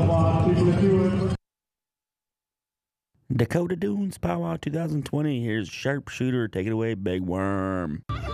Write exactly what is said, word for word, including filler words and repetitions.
Powwow, people are doing. Dakota Dunes Powwow twenty twenty. Here's Sharpshooter. Take it away, Big Worm.